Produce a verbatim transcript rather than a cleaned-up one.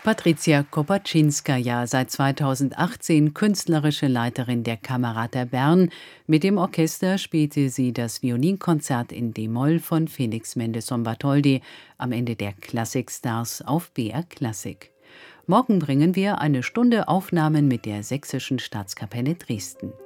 Patricia Kopaczynskaja, seit zweitausendachtzehn künstlerische Leiterin der Camerata Bern. Mit dem Orchester spielte sie das Violinkonzert in d-Moll von Felix Mendelssohn Bartholdy am Ende der Klassikstars auf B R Klassik. Morgen bringen wir eine Stunde Aufnahmen mit der Sächsischen Staatskapelle Dresden.